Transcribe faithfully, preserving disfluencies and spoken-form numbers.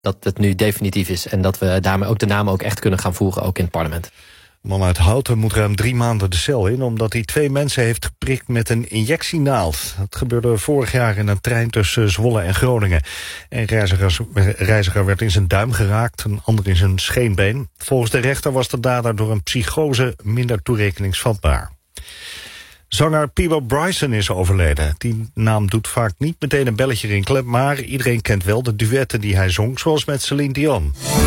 dat het nu definitief is. En dat we daarmee ook de namen ook echt kunnen gaan voeren, ook in het parlement. De man uit Houten moet ruim drie maanden de cel in, omdat hij twee mensen heeft geprikt met een injectienaald. Dat gebeurde vorig jaar in een trein tussen Zwolle en Groningen. Een reiziger, reiziger werd in zijn duim geraakt, een ander in zijn scheenbeen. Volgens de rechter was de dader door een psychose minder toerekeningsvatbaar. Zanger Peabo Bryson is overleden. Die naam doet vaak niet meteen een belletje rinkelen, maar iedereen kent wel de duetten die hij zong, zoals met Celine Dion.